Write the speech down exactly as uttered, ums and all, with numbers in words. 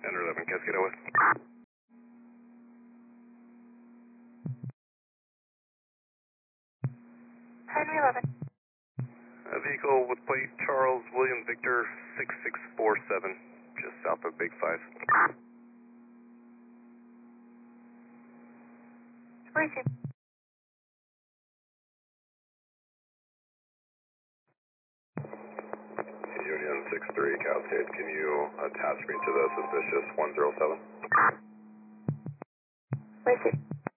Enter eleven, Cascade West. Henry eleven. A vehicle with plate Charles William Victor six six four seven, just south of Big Five. Receive. Union six three Cascade, can you attach me to the suspicious one zero seven? Receive.